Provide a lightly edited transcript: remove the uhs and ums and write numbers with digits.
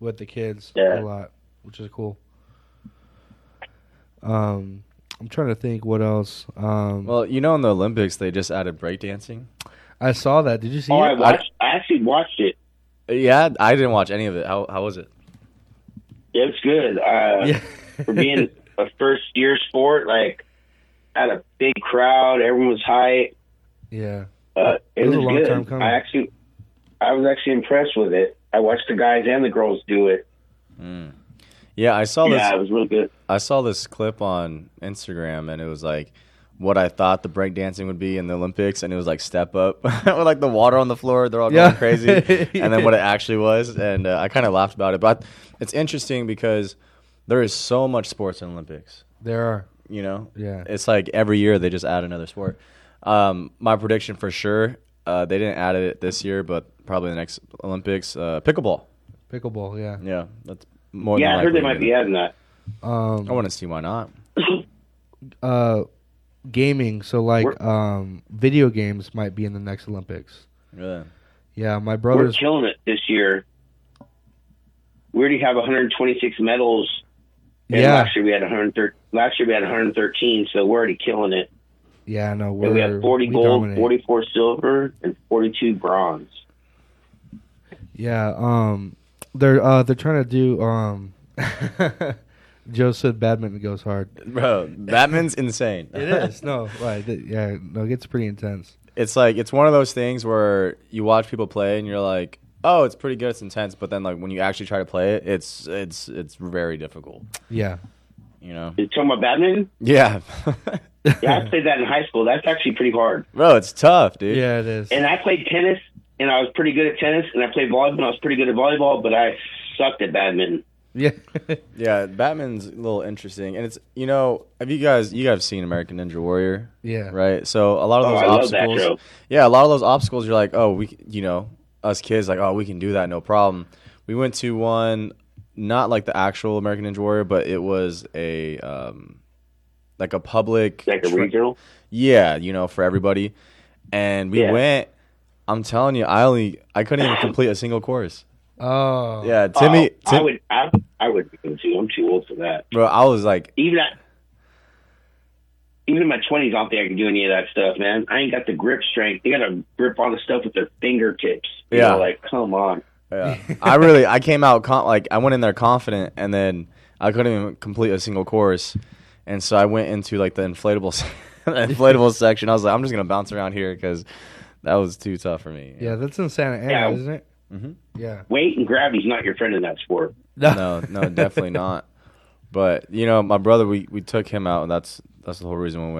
with the kids Yeah. a lot, which is cool. I'm trying to think what else. Well, you know, in the Olympics, they just added breakdancing. I saw that. Did you see Oh, it? I actually watched it. Yeah, I didn't watch any of it. How was it? It was good. Yeah. For being a first-year sport, like, had a big crowd. Everyone was hyped. Yeah. It was was a long time good. coming. I was actually impressed with it. I watched the guys and the girls do it. Yeah, I saw this. Yeah, it was really good. I saw this clip on Instagram, and it was like what I thought the breakdancing would be in the Olympics, and it was like step up with like the water on the floor. They're all going crazy, and then what it actually was, and I kind of laughed about it. But it's interesting because there is so much sports in Olympics. There are. You know, Yeah. it's like every year they just add another sport. My prediction for sure, they didn't add it this year, but probably the next Olympics, pickleball. Pickleball, yeah. Yeah, that's more. Yeah, than I heard they likely might be adding that. I want to see why not. Gaming, so like video games might be in the next Olympics. Really? Yeah, my We're brother's killing it this year. We already have 126 medals. And Yeah. last year we had 113, so we're already killing it. Yeah, no, And we have 40 we gold, dominate. 44 silver, and 42 bronze. Yeah, they're trying to do Joe said badminton goes hard. Bro, badminton's insane. It is. No, right. Yeah, no, it gets pretty intense. It's like it's one of those things where you watch people play and you're like, oh, it's pretty good, it's intense, but then like when you actually try to play it, it's very difficult. Yeah. You know? You talking about badminton? Yeah. Yeah, I played that in high school. That's actually pretty hard. Bro, it's tough, dude. Yeah, it is. And I played tennis, and I was pretty good at tennis, and I played volleyball, and I was pretty good at volleyball, but I sucked at badminton. Yeah. Yeah, badminton's a little interesting. And it's, you know, you guys seen American Ninja Warrior? Yeah. Right? So a lot of those I love that obstacles. show. Yeah, a lot of those obstacles you're like, oh, you know, us kids like, oh, we can do that, no problem. We went to one, not like the actual American Ninja Warrior, but it was a like a public Like a regional? Yeah, you know, for everybody. And we went, I'm telling you, I couldn't even complete a single course. Oh. Yeah, Timmy, I would be too. I'm too old for that. bro, I was like, Even in my 20s, I don't think I can do any of that stuff, man. I ain't got the grip strength. You got to grip on the stuff with their fingertips. You know, like, come on. yeah. I came out, I went in there confident, and then I couldn't even complete a single course. And so I went into like the inflatable section. I was like, I'm just going to bounce around here because that was too tough for me. Yeah, that's in Santa Ana, Yeah. isn't it? Mm-hmm. Yeah. Weight and gravity's not your friend in that sport. No, definitely not. But, you know, my brother, we took him out, and that's the whole reason we went.